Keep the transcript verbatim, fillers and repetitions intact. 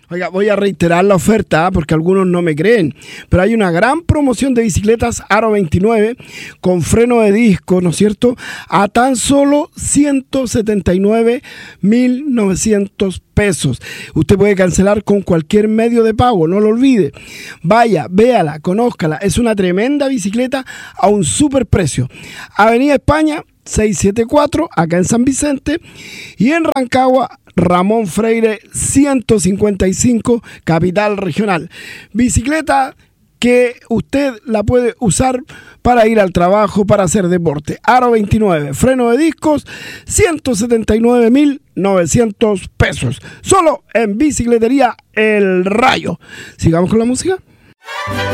Oiga, voy a reiterar la oferta ¿eh? porque algunos no me creen, pero hay una gran promoción de bicicletas Aro veintinueve con freno de disco, ¿no es cierto?, a tan solo ciento setenta y nueve mil novecientos pesos. Usted puede cancelar con cualquier medio de pago, no lo olvide. Vaya, véala, conózcala, es una tremenda bicicleta a un super precio. Avenida España seiscientos setenta y cuatro, acá en San Vicente, y en Rancagua, Ramón Freire ciento cincuenta y cinco, capital regional. Bicicleta que usted la puede usar para ir al trabajo, para hacer deporte. Aro veintinueve, freno de discos, ciento setenta y nueve mil novecientos pesos. Solo en Bicicletería El Rayo. Sigamos con la música.